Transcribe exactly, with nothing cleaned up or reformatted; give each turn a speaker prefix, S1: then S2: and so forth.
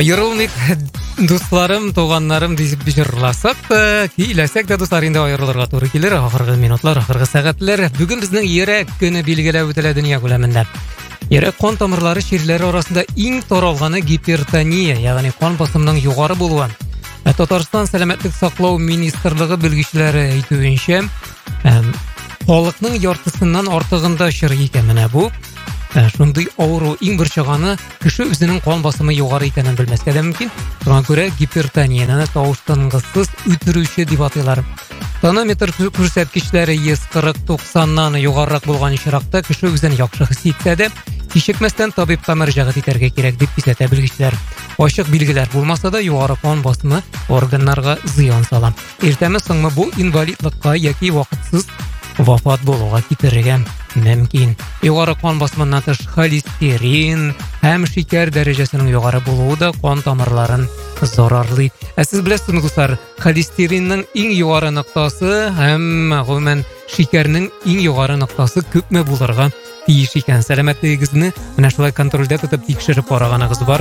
S1: Айырылмык дусларым, туганнарым дип җырласак та, киләсәк тә дуслар инде аерылырга туры килер. Ахыргы минутлар, ахыргы сәгатьләр. Бүген безнең йөрәк көне билгеләп үтелә дөнья күләмендә. Йөрәк кан тамырлары ширләре арасында иң таралганы гипертония, ягъни кан басымының югары булуы. Ә Татарстан сәламәтлек саклау министрлыгы белгечләре әйтүенчә, халыкның яртысыннан артыгында очрый икән менә бу. Шундый авыру иң бер чыганы кеше үзенең кан басымы югары икәнен белмәскә дә мөмкин. Шуңа күрә гипертонияны тавыштангысыз үтерүче дип атыйлар. Тонометр күрсәткечләре йөз кырык туксаннан югарырак булган очракта кеше үзен яхшы хис итсә дә, кичекмәстән табибка мөрәҗәгать итәргә кирәк дип кисәтә белгечләр. Ачык билгеләр булмаса да, югары кан басымы органнарга зыян сала. Иртәме соңмы бу инвалидлыкка яки вакытсыз вафат булуга китерергә мөмкин. Югары кан басымыннан тыш холестерин һәм шикәр дәрәҗәсенең югары булуы да кан тамырларын зарарлый. Ә сез беләсезме, дуслар, холестеринның иң югары ноктасы һәм гомумән шикәрнең иң югары ноктасы күпме булырга тиеш икән? Сәламәтлегегезне менә шулай контрольдә тотып тикшереп караганыгыз бар.